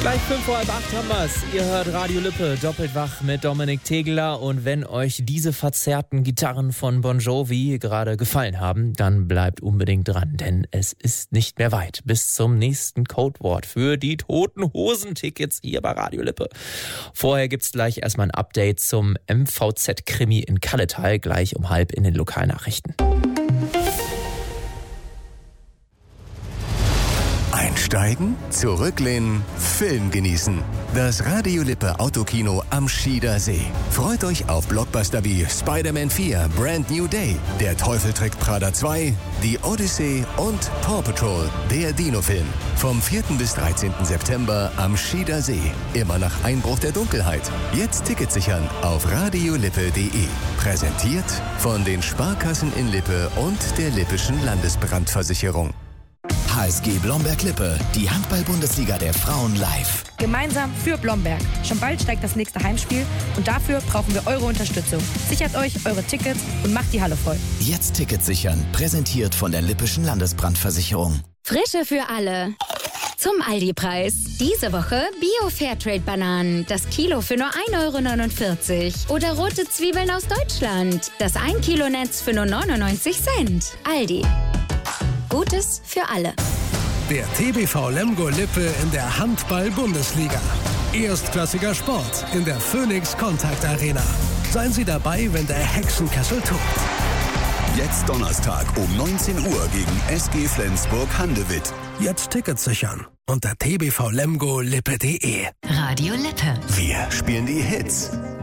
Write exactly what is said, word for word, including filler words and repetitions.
Gleich fünf vor halb acht haben wir's. Ihr hört Radio Lippe, doppelt wach mit Dominik Tegeler. Und wenn euch diese verzerrten Gitarren von Bon Jovi gerade gefallen haben, dann bleibt unbedingt dran, denn es ist nicht mehr weit bis zum nächsten Codewort für die Toten Hosen-Tickets hier bei Radio Lippe. Vorher gibt's gleich erstmal ein Update zum M V Z-Krimi in Kalletal, gleich um halb in den Lokalnachrichten. Einsteigen, zurücklehnen, Film genießen. Das Radio Lippe Autokino am Schieder See. Freut euch auf Blockbuster wie Spider-Man vier, Brand New Day, Der Teufel trägt Prada zwei, The Odyssey und Paw Patrol, der Dino-Film. Vom vierten bis dreizehnten September am Schieder See. Immer nach Einbruch der Dunkelheit. Jetzt Ticket sichern auf radiolippe punkt de. Präsentiert von den Sparkassen in Lippe und der Lippischen Landesbrandversicherung. H S G Blomberg-Lippe, die Handball-Bundesliga der Frauen live. Gemeinsam für Blomberg. Schon bald steigt das nächste Heimspiel und dafür brauchen wir eure Unterstützung. Sichert euch eure Tickets und macht die Halle voll. Jetzt Tickets sichern, präsentiert von der Lippischen Landesbrandversicherung. Frische für alle. Zum Aldi-Preis. Diese Woche Bio-Fairtrade-Bananen. Das Kilo für nur ein Euro neunundvierzig. Oder rote Zwiebeln aus Deutschland. Das ein Kilo Netz für nur neunundneunzig Cent. Aldi. Gutes für alle. Der T B V Lemgo Lippe in der Handball-Bundesliga. Erstklassiger Sport in der Phoenix Contact Arena. Seien Sie dabei, wenn der Hexenkessel tobt. Jetzt Donnerstag um neunzehn Uhr gegen S G Flensburg-Handewitt. Jetzt Tickets sichern unter t b v lemgo lippe punkt de. Radio Lippe. Wir spielen die Hits.